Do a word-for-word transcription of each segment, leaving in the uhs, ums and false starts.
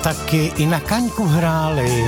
Taky i na Kaňku hráli.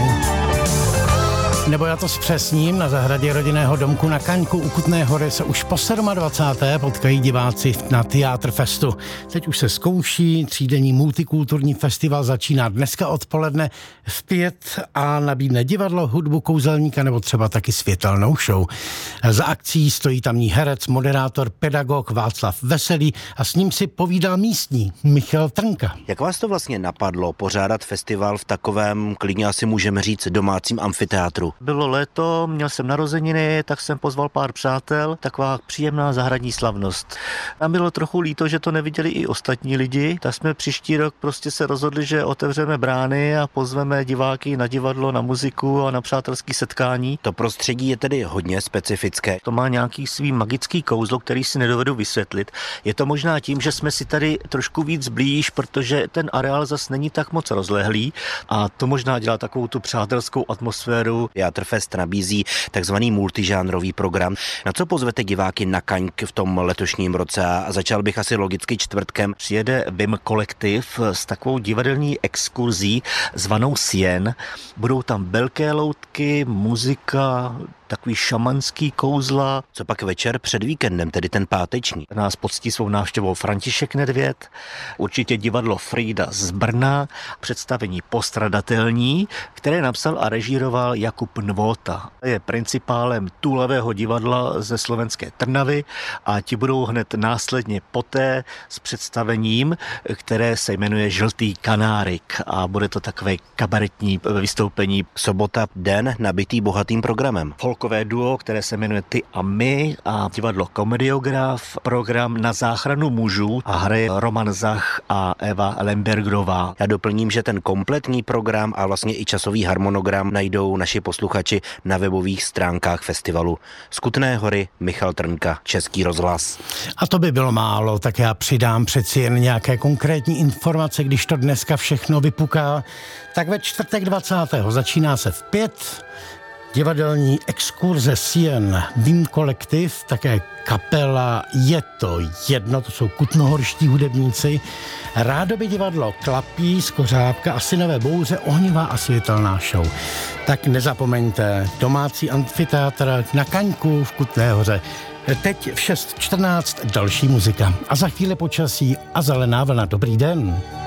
Nebo já to zpřesním, na zahradě rodinného domku na Kaňku u Kutné Hory se už po dvacáté sedmé potkají diváci na Teatr Festu. Teď už se zkouší, třídenní multikulturní festival začíná dneska odpoledne v pět a nabídne divadlo, hudbu, kouzelníka nebo třeba taky světelnou show. Za akcí stojí tamní herec, moderátor, pedagog Václav Veselý a s ním si povídá místní Michal Trnka. Jak vás to vlastně napadlo pořádat festival v takovém, klidně asi můžeme říct, domácím amfiteátru? Bylo léto, měl jsem narozeniny, tak jsem pozval pár přátel, taková příjemná zahradní slavnost. A bylo trochu líto, že to neviděli i ostatní lidi, tak jsme příští rok prostě se rozhodli, že otevřeme brány a pozveme diváky na divadlo, na muziku a na přátelské setkání. To prostředí je tedy hodně specifické. To má nějaký svý magický kouzlo, který si nedovedu vysvětlit. Je to možná tím, že jsme si tady trošku víc blíž, protože ten areál zas není tak moc rozlehlý a to možná dělá takovou tu přátelskou atmosféru. Teatr Fest nabízí takzvaný multižánrový program. Na co pozvete diváky na Kaňk v tom letošním roce? A začal bych asi logicky čtvrtkem. Přijede Vim kolektiv s takovou divadelní exkurzí zvanou Sien. Budou tam velké loutky, muzika, takový šamanský kouzla. Co pak večer před víkendem, tedy ten páteční? Nás poctí svou návštěvou František Nedvěd, určitě divadlo Frýda z Brna, představení Postradatelní, které napsal a režíroval Jakub Nvota. Je principálem Tulavého divadla ze slovenské Trnavy a ti budou hned následně poté s představením, které se jmenuje Žltý kanárik a bude to takové kabaretní vystoupení. Sobota, den nabitý bohatým programem. Folkové duo, které se jmenuje Ty a my a divadlo Komediograf, program Na záchranu mužů a hraje Roman Zach a Eva Lembergerová. Já doplním, že ten kompletní program a vlastně i časový harmonogram najdou naši posluchači na webových stránkách festivalu. Z Kutné Hory Michal Trnka, Český rozhlas. A to by bylo málo, tak já přidám přeci jen nějaké konkrétní informace, když to dneska všechno vypuká. Tak ve čtvrtek dvacátého začíná se v pět. Divadelní exkurze Sien, Vim kolektiv, také kapela Je to jedno, to jsou kutnohorští hudebníci, Rádoby divadlo Klapí, Skořápka a Synové bouře, ohnivá a světelná show. Tak nezapomeňte, domácí amfiteátr na Kaňku v Kutné Hoře. Teď v šest čtrnáct další muzika a za chvíli počasí a zelená vlna. Dobrý den.